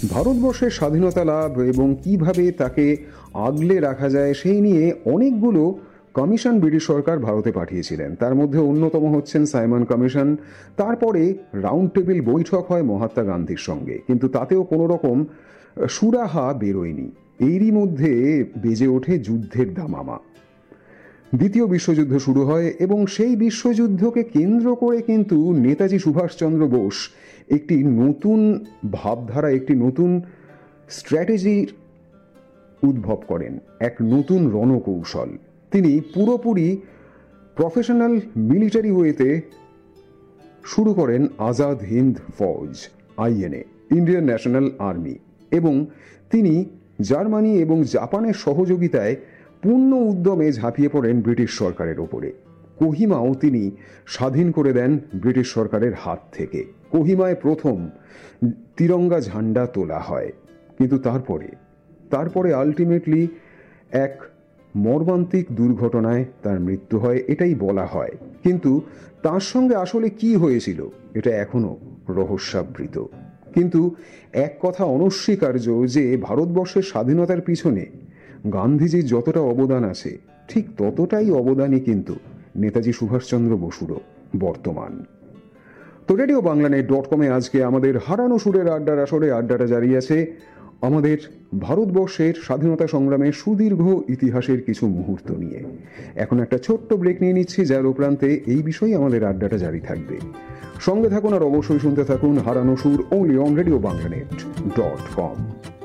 ভারতবর্ষের স্বাধীনতা লাভ এবং কিভাবে তাকে আগলে রাখা যায় সেই নিয়ে অনেকগুলো কমিশন ব্রিটিশ সরকার ভারতে পাঠিয়েছিলেন। তার মধ্যে অন্যতম হচ্ছেন সাইমন কমিশন। তারপরে রাউন্ড টেবিল বৈঠক হয় মহাত্মা গান্ধীর সঙ্গে, কিন্তু তাতেও কোনো রকম সুরাহা বেরোয়নি। এরই মধ্যে বেজে ওঠে যুদ্ধের দামামা। দ্বিতীয় বিশ্বযুদ্ধ শুরু হয় এবং সেই বিশ্বযুদ্ধকে কেন্দ্র করে কিন্তু নেতাজি সুভাষচন্দ্র বোস একটি নতুন ভাবধারা, একটি নতুন স্ট্র্যাটেজির উদ্ভব করেন, এক নতুন রণকৌশল। তিনি পুরোপুরি প্রফেশনাল মিলিটারি ওয়েতে শুরু করেন আজাদ হিন্দ ফৌজ, আইএনএ, ইন্ডিয়ান ন্যাশনাল আর্মি, এবং তিনি জার্মানি এবং জাপানের সহযোগিতায় পূর্ণ উদ্যমে ঝাঁপিয়ে পড়েন ব্রিটিশ সরকারের ওপরে। কোহিমাও তিনি স্বাধীন করে দেন ব্রিটিশ সরকারের হাত থেকে। কোহিমায় প্রথম তিরঙ্গা ঝান্ডা তোলা হয়। কিন্তু তারপরে আলটিমেটলি এক মর্মান্তিক দুর্ঘটনায় তার মৃত্যু হয়, এটাই বলা হয়। কিন্তু তার সঙ্গে আসলে কি হয়েছিল এটা এখনো রহস্যাবৃত। কিন্তু এক কথা অনস্বীকার্য যে ভারতবর্ষের স্বাধীনতার পিছনে গান্ধীজির যতটা অবদান আছে, ঠিক ততটাই অবদানই কিন্তু নেতাজি সুভাষচন্দ্র বসুরও বর্তমান। তো রেডিও বাংলানেট.com-এ আজকে আমাদের হারানো সুরের আড্ডার আসরে আড্ডাটা জারি আছে আমাদের ভারতবর্ষের স্বাধীনতা সংগ্রামের সুদীর্ঘ ইতিহাসের কিছু মুহূর্ত নিয়ে। এখন একটা ছোট্ট ব্রেক নিয়ে নিচ্ছি, যার উপরান্তে এই বিষয়ে আমাদের আড্ডাটা জারি থাকবে। সঙ্গে থাকুন আর অবশ্যই শুনতে থাকুন হারানো সুর, only on রেডিও বাংলানেট.com।